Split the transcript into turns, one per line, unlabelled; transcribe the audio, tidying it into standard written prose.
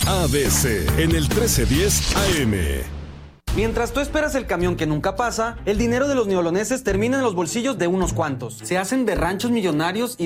ABC en el 1310 AM.
Mientras tú esperas el camión que nunca pasa, el dinero de los neoloneses termina en los bolsillos de unos cuantos. Se hacen de ranchos millonarios y